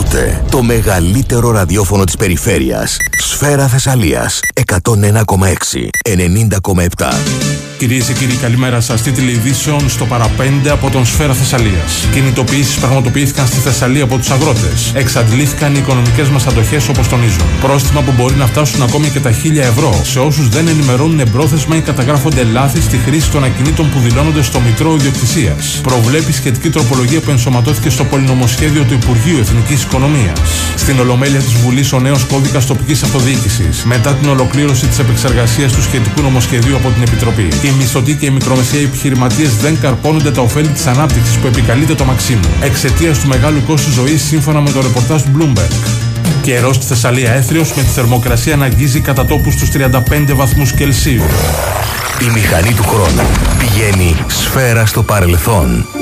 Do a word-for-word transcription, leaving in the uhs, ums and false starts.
Ακούτε το μεγαλύτερο ραδιόφωνο της περιφέρειας. Σφαίρα Θεσσαλίας εκατόν ένα κόμμα έξι, ενενήντα κόμμα επτά. Κυρίες και κύριοι, καλημέρα σας. Τίτλοι ειδήσεων στο παραπέντε από τον Σφαίρα Θεσσαλίας. Κινητοποιήσεις πραγματοποιήθηκαν στη Θεσσαλία από τους αγρότες. Εξαντλήθηκαν οι οικονομικές μας αντοχές, όπως τονίζουν. Πρόστιμα που μπορεί να φτάσουν ακόμη και τα χίλια ευρώ σε όσους δεν ενημερώνουν εμπρόθεσμα ή καταγράφονται λάθη στη χρήση των ακινήτων που δηλώνονται στο Μητρό Ιδιοκτησίας. Προβλέπει σχετική τροπολογία που ενσωματώθηκε στο πολυνομοσχέδιο του Υπουργείου Εθνικής Οικονομίας. Στην Ολομέλεια της Βουλής ο νέος κώδικας τοπικής αυτοδιοίκησης, μετά την ολοκλήρωση της επεξεργασίας του σχετικού νομοσχεδίου από την Επιτροπή. Οι μισθωτοί και οι μικρομεσαίοι επιχειρηματίες δεν καρπώνονται τα ωφέλη της ανάπτυξης που επικαλείται το Μαξίμου, εξαιτίας του μεγάλου κόστου ζωής, σύμφωνα με το ρεπορτάζ του Bloomberg. Καιρός στη Θεσσαλία έθριος, με τη θερμοκρασία να αγγίζει κατά τόπους στους τριάντα πέντε βαθμούς Κελσίου. Η μηχανή του χρόνου πηγαίνει σφαίρα στο παρελθόν.